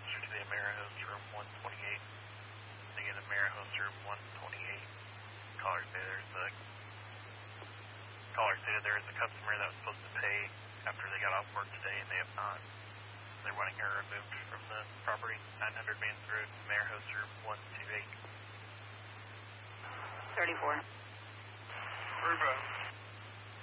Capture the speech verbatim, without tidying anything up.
closer to the Amerihost room one twenty-eight. Again, Amerihost room one twenty-eight. Caller say there's a caller stated there is a customer that was supposed to pay after they got off work today, and they have not. They're wanting her removed from the property. nine hundred Mains Road, Amerihost room one twenty-eight. thirty-four. Reba.